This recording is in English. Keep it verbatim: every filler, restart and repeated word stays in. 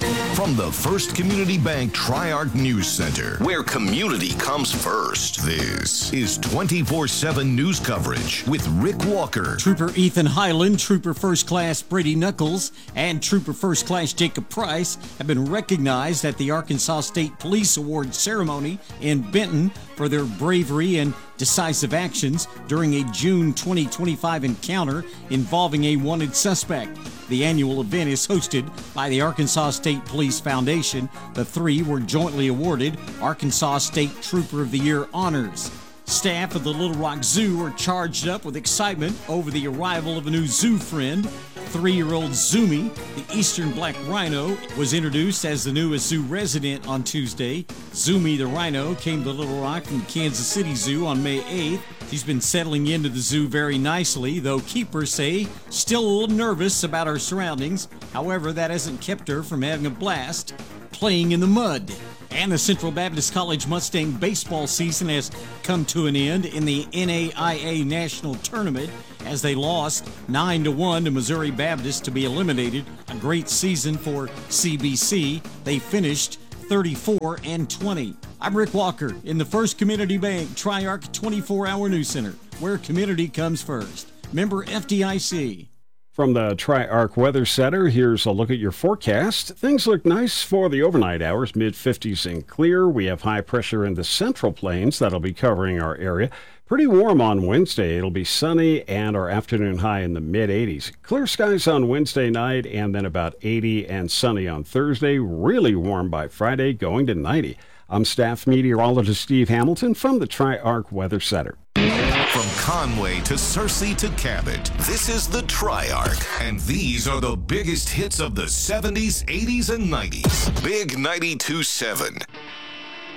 From the First Community Bank Tri-Arc News Center, where community comes first, this is twenty-four seven news coverage with Rick Walker. Trooper Ethan Highland, Trooper First Class Brady Knuckles, and Trooper First Class Jacob Price have been recognized at the Arkansas State Police Award ceremony in Benton for their bravery and decisive actions during a June twenty twenty-five encounter involving a wanted suspect. The annual event is hosted by the Arkansas State Police Foundation. The three were jointly awarded Arkansas State Trooper of the Year honors. Staff of the Little Rock Zoo are charged up with excitement over the arrival of a new zoo friend. Three-year-old Zumi, the eastern black rhino, was introduced as the newest zoo resident on Tuesday. Zumi the rhino came to Little Rock from Kansas City Zoo on May eighth. She's been settling into the zoo very nicely, though keepers say still a little nervous about her surroundings. However, that hasn't kept her from having a blast playing in the mud. And the Central Baptist College Mustang baseball season has come to an end in the N A I A National Tournament as they lost nine to one to Missouri Baptist to be eliminated. A great season for C B C. They finished thirty-four and twenty. I'm Rick Walker in the First Community Bank Tri-Arc twenty-four hour News Center, where community comes first. Member F D I C. From the Tri-Arc Weather Center, here's a look at your forecast. Things look nice for the overnight hours, mid fifties and clear. We have high pressure in the Central Plains that'll be covering our area. Pretty warm on Wednesday. It'll be sunny and our afternoon high in the mid eighties. Clear skies on Wednesday night and then about eighty and sunny on Thursday. Really warm by Friday, going to ninety. I'm staff meteorologist Steve Hamilton from the Tri-Arc Weather Center. From Conway to Searcy to Cabot, this is the Tri-Arc, and these are the biggest hits of the seventies, eighties, and nineties. Big ninety-two point seven.